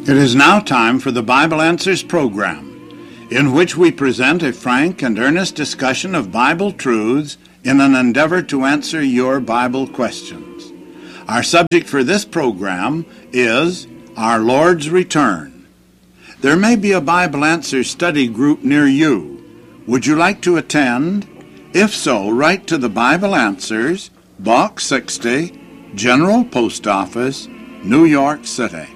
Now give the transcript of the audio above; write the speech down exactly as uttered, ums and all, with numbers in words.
It is now time for the Bible Answers program, in which we present a frank and earnest discussion of Bible truths in an endeavor to answer your Bible questions. Our subject for this program is Our Lord's Return. There may be a Bible Answers study group near you. Would you like to attend? If so, write to the Bible Answers, Box sixty, General Post Office, New York City.